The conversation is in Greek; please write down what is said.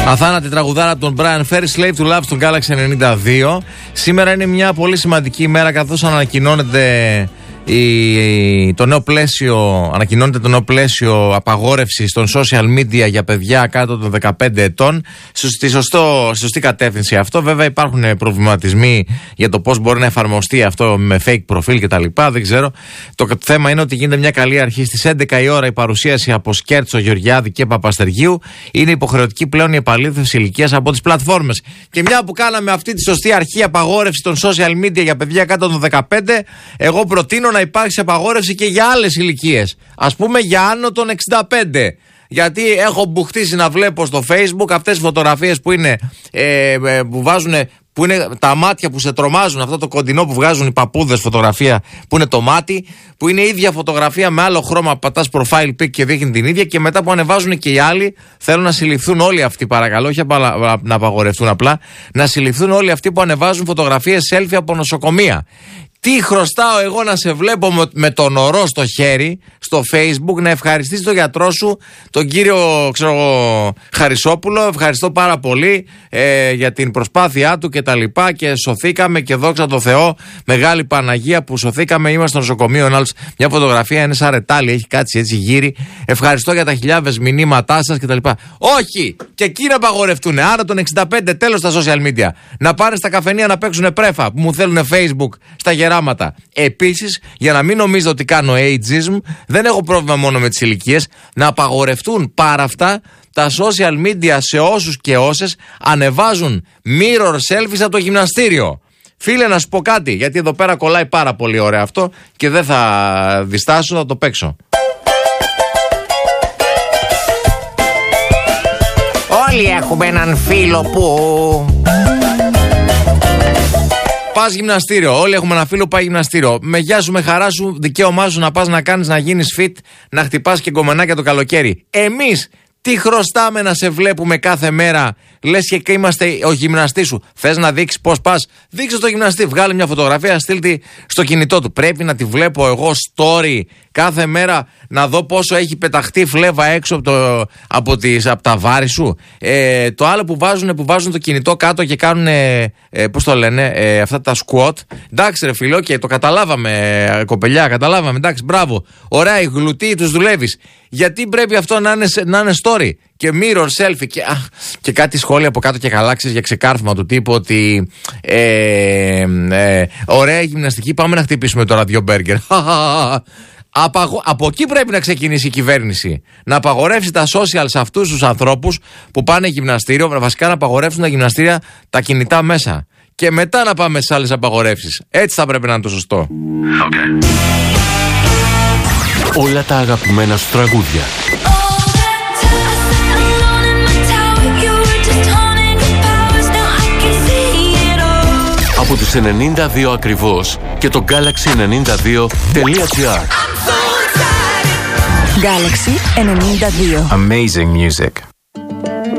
Αθάνατη τραγουδάρα από τον Brian Ferry, Slave to Love στον Galaxy 92. Σήμερα είναι μια πολύ σημαντική ημέρα, καθώς ανακοινώνεται το νέο πλαίσιο απαγόρευση των social media για παιδιά κάτω των 15 ετών. Στη σωστή κατεύθυνση αυτό. Βέβαια υπάρχουν προβληματισμοί για το πώς μπορεί να εφαρμοστεί αυτό με fake προφίλ κτλ. Δεν ξέρω. Το θέμα είναι ότι γίνεται μια καλή αρχή. Στις 11 η ώρα η παρουσίαση από Σκέρτσο, Γεωργιάδη και Παπαστεργίου. Είναι υποχρεωτική πλέον η επαλήθευση ηλικίας από τις πλατφόρμες. Και μια που κάναμε αυτή τη σωστή αρχή απαγόρευση των social media για παιδιά κάτω των 15, εγώ προτείνω να υπάρξει απαγόρευση και για άλλες ηλικίες. Ας πούμε για άνω των 65. Γιατί έχω μπουχτίσει να βλέπω στο Facebook αυτές τις φωτογραφίες που είναι που βάζουν, που είναι τα μάτια που σε τρομάζουν, αυτό το κοντινό που βγάζουν οι παππούδες φωτογραφία που είναι το μάτι, που είναι η ίδια φωτογραφία με άλλο χρώμα, πατάς profile pic και δείχνει την ίδια, και μετά που ανεβάζουν και οι άλλοι. Θέλω να συλληφθούν όλοι αυτοί, παρακαλώ, όχι να απαγορευτούν απλά, να συλληφθούν όλοι αυτοί που ανεβάζουν φωτογραφίες selfie από νοσοκομεία. Τι χρωστάω εγώ να σε βλέπω με τον ορό στο χέρι στο Facebook να ευχαριστείς τον γιατρό σου, τον κύριο Χαρισόπουλο. Ευχαριστώ πάρα πολύ για την προσπάθειά του και τα λοιπά, και σωθήκαμε και δόξα τω Θεώ, μεγάλη Παναγία που σωθήκαμε. Είμαστε στο νοσοκομείο. Μια φωτογραφία είναι σαν ρετάλι, έχει κάτσει έτσι γύρι. Ευχαριστώ για τα χιλιάδες μηνύματά σας και τα λοιπά. Όχι! Και εκεί να απαγορευτούν. Άρα τον 65 τέλος στα social media. Να πάνε στα καφενεία να παίξουν πρέφα που μου θέλουν Facebook στα γεράματα. Επίσης, για να μην νομίζετε ότι κάνω ageism, δεν έχω πρόβλημα μόνο με τις ηλικίες, να απαγορευτούν πάρα αυτά τα social media σε όσους και όσες ανεβάζουν mirror selfies από το γυμναστήριο. Φίλε, να σου πω κάτι, γιατί εδώ πέρα κολλάει πάρα πολύ ωραία αυτό και δεν θα διστάσω, θα το παίξω. Όλοι έχουμε έναν φίλο που... Πας γυμναστήριο. Όλοι έχουμε ένα φίλο που πάει γυμναστήριο. Με γεια σου, με χαρά σου, δικαίωμά σου να πας να κάνεις, να γίνεις fit, να χτυπάς και γκομενάκια το καλοκαίρι. Εμείς τι χρωστάμε να σε βλέπουμε κάθε μέρα, λες και είμαστε ο γυμναστής σου. Θες να δείξεις πώς πας? Δείξε το γυμναστή. Βγάλε μια φωτογραφία, στείλ τη στο κινητό του. Πρέπει να τη βλέπω εγώ story κάθε μέρα, να δω πόσο έχει πεταχτεί φλέβα έξω από τα βάρη σου? Το άλλο που βάζουν το κινητό κάτω και κάνουν, πώς το λένε, αυτά τα squat. Εντάξει ρε φίλο, και το καταλάβαμε, κοπελιά, καταλάβαμε, εντάξει, μπράβο. Ωραία, η γλουτή τους δουλεύεις. Γιατί πρέπει αυτό να είναι story και mirror selfie και κάτι σχόλια από κάτω και γαλάξεις για ξεκάρφωμα του τύπου ότι ωραία γυμναστική, πάμε να χτυπήσουμε τώρα 2 μπέργκερ. Από εκεί πρέπει να ξεκινήσει η κυβέρνηση. Να απαγορεύσει τα social σε αυτούς τους ανθρώπους που πάνε γυμναστήριο. Βασικά να απαγορεύσουν τα γυμναστήρια τα κινητά μέσα. Και μετά να πάμε σε άλλες απαγορεύσεις. Έτσι θα πρέπει να είναι το σωστό. Okay. Όλα τα αγαπημένα σου τραγούδια. Από τους 92 ακριβώς και το Galaxy92.gr. Galaxy 92. Amazing music.